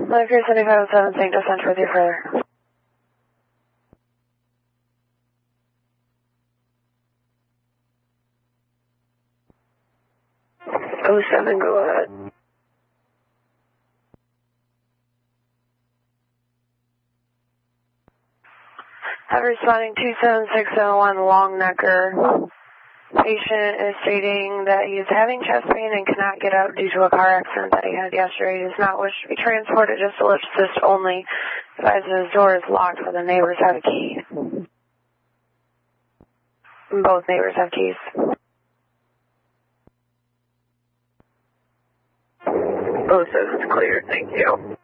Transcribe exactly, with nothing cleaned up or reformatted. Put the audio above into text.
Mercury seventy-five oh seven, Saint Joseph with you further. oh seven, go ahead. Have responding two seven six oh one Long Necker. Patient is stating that he is having chest pain and cannot get up due to a car accident that he had yesterday. He does not wish to be transported, just a lift assist only. Advises his door is locked, but the neighbors have a key. Both neighbors have keys. Oh, so it's clear, thank you.